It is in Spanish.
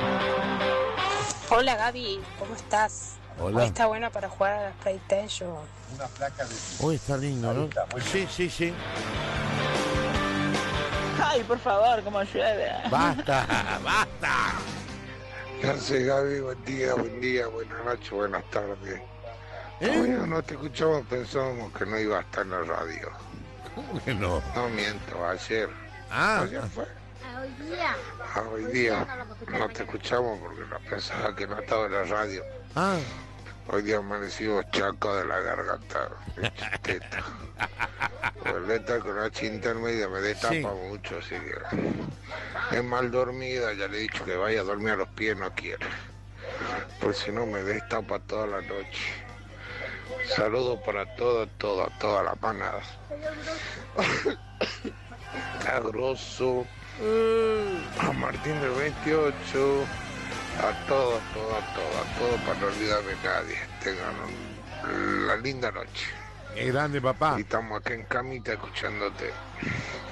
Hola Gaby, ¿cómo estás? Hola. Hoy está buena para jugar a la PlayStation. Uy, está lindo, ¿no? Sí. Ay, por favor, como llueve. Basta, basta. ¿Qué haces, Gaby? Buen día, buenas noches, buenas tardes. Bueno, no te escuchamos, pensábamos que no iba a estar en la radio. ¿Cómo que no? No miento, ayer. Ayer fue. Hoy día. Hoy día no te escuchamos porque no pensaba que no estaba en la radio. Hoy día amanecimos chaco de la garganta. Teta. Violeta con H intermedia me destapa mucho, así que es mal dormida, ya le he dicho que vaya a dormir a los pies, no quiere. Pues si no me destapa toda la noche. Saludos para toda la panada. Está grosso. A Martín del 28. A todos, para no olvidarme de nadie. Tengan la linda noche. Es grande, papá. Y estamos aquí en camita escuchándote.